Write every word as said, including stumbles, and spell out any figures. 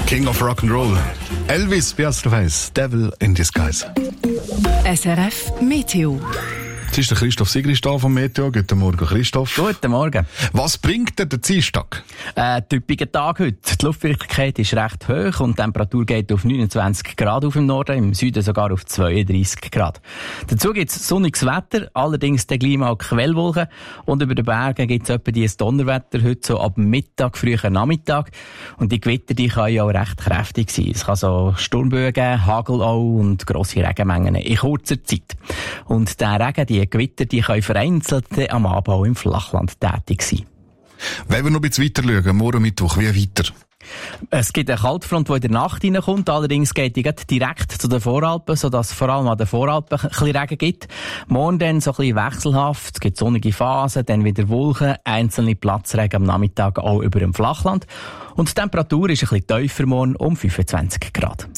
King of Rock'n'Roll. Elvis, wie hast du weiss, Devil in Disguise. S R F Meteo. Jetzt ist der Christoph Sigris da vom Meteo. Guten Morgen, Christoph. Guten Morgen. Was bringt dir der Dienstag? Äh, typischer Tag heute. Die Luftfeuchtigkeit ist recht hoch und die Temperatur geht auf neunundzwanzig Grad auf im Norden, im Süden sogar auf zweiunddreissig Grad. Dazu gibt es sonniges Wetter, allerdings der Klima auch Quellwolken und über den Bergen gibt es etwa dieses Donnerwetter heute so ab Mittag, frühen Nachmittag. Und die Gewitter, die können ja auch recht kräftig sein. Es kann so Sturmböen geben, Hagel auch und grosse Regenmengen in kurzer Zeit. Und der Regen, die Gewitter, die können vereinzelt am Abend auch im Flachland tätig sein. Wenn wir noch ein bisschen weiter schauen, morgen Mittwoch, wie weiter? Es gibt eine Kaltfront, die in der Nacht reinkommt. Allerdings geht die direkt zu den Voralpen, sodass es vor allem an den Voralpen ein bisschen Regen gibt. Morgen dann so ein bisschen wechselhaft. Es gibt sonnige Phasen, dann wieder Wolken, einzelne Platzregen am Nachmittag auch über dem Flachland. Und die Temperatur ist ein bisschen tiefer morgen um fünfundzwanzig Grad.